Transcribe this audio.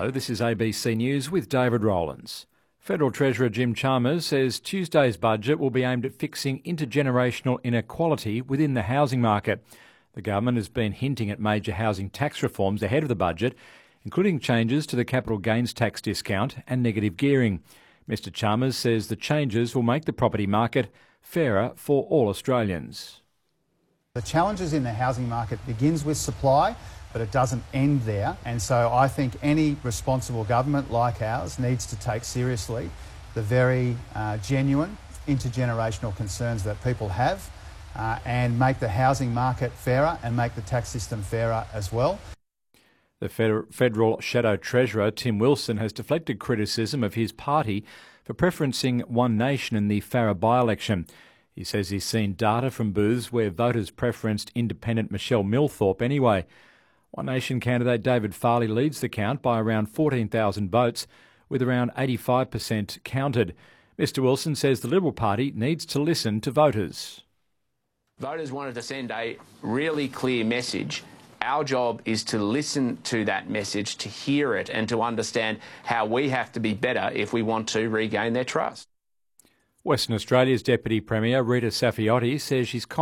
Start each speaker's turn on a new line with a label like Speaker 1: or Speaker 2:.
Speaker 1: Hello, this is ABC News with David Rowlands. Federal Treasurer Jim Chalmers says Tuesday's budget will be aimed at fixing intergenerational inequality within the housing market. The government has been hinting at major housing tax reforms ahead of the budget, including changes to the capital gains tax discount and negative gearing. Mr Chalmers says the changes will make the property market fairer for all Australians.
Speaker 2: The challenges in the housing market begins with supply, but it doesn't end there. And so I think any responsible government like ours needs to take seriously the very genuine intergenerational concerns that people have and make the housing market fairer and make the tax system fairer as well.
Speaker 1: The federal shadow treasurer, Tim Wilson, has deflected criticism of his party for preferencing One Nation in the Farrer by-election. He says he's seen data from booths where voters preferenced independent Michelle Millthorpe anyway. One Nation candidate David Farley leads the count by around 14,000 votes, with around 85% counted. Mr Wilson says the Liberal Party needs to listen to voters.
Speaker 3: Voters wanted to send a really clear message. Our job is to listen to that message, to hear it and to understand how we have to be better if we want to regain their trust.
Speaker 1: Western Australia's Deputy Premier Rita Saffioti says she's